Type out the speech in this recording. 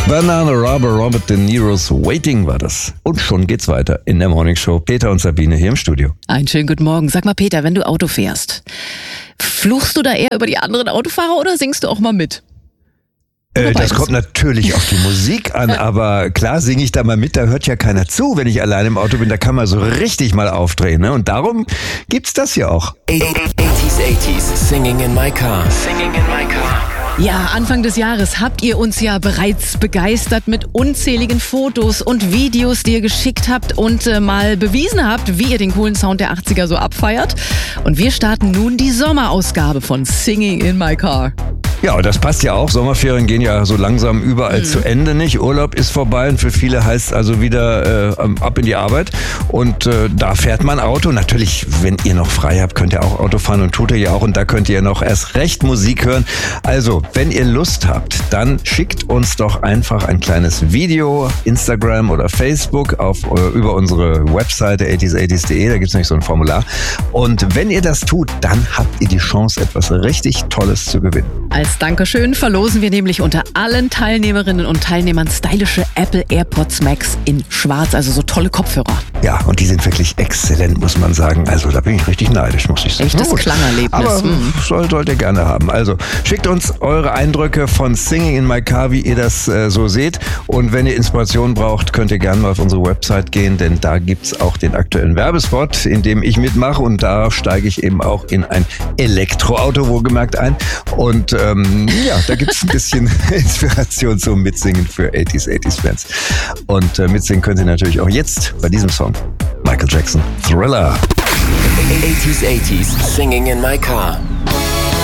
Banana Rubber, Robert De Niro's Waiting war das. Und schon geht's weiter in der Morning Show. Peter und Sabine hier im Studio. Einen schönen guten Morgen. Sag mal, Peter, wenn du Auto fährst, fluchst du da eher über die anderen Autofahrer oder singst du auch mal mit? Das kommt natürlich auf die Musik an, aber klar singe ich da mal mit, da hört ja keiner zu, wenn ich allein im Auto bin, da kann man so richtig mal aufdrehen, ne? Und darum gibt's das ja auch. 80s, Singing in my car. Singing in my car. Ja, Anfang des Jahres habt ihr uns ja bereits begeistert mit unzähligen Fotos und Videos, die ihr geschickt habt und mal bewiesen habt, wie ihr den coolen Sound der 80er so abfeiert. Und wir starten nun die Sommerausgabe von Singing in my car. Ja, und das passt ja auch. Sommerferien gehen ja so langsam überall zu Ende, nicht? Urlaub ist vorbei und für viele heißt es also wieder ab in die Arbeit. Und da fährt man Auto. Natürlich, wenn ihr noch frei habt, könnt ihr auch Auto fahren und tut ihr ja auch. Und da könnt ihr noch erst recht Musik hören. Also, wenn ihr Lust habt, dann schickt uns doch einfach ein kleines Video, Instagram oder Facebook über unsere Webseite 80s80s.de. Da gibt's nämlich so ein Formular. Und wenn ihr das tut, dann habt ihr die Chance, etwas richtig Tolles zu gewinnen. Als Dankeschön verlosen wir nämlich unter allen Teilnehmerinnen und Teilnehmern stylische Apple AirPods Max in schwarz, also so tolle Kopfhörer. Ja, und die sind wirklich exzellent, muss man sagen. Also da bin ich richtig neidisch, muss ich sagen. Echtes Klangerlebnis. Aber sollt ihr gerne haben. Also schickt uns eure Eindrücke von Singing in my car, wie ihr das so seht. Und wenn ihr Inspiration braucht, könnt ihr gerne mal auf unsere Website gehen, denn da gibt's auch den aktuellen Werbespot, in dem ich mitmache. Und da steige ich eben auch in ein Elektroauto, wohlgemerkt, ein. Und ja, da gibt's ein bisschen Inspiration zum Mitsingen für 80s-80s-Fans. Und mitsingen könnt ihr natürlich auch jetzt bei diesem Song. Michael Jackson, Thriller. 80s, Singing in my car.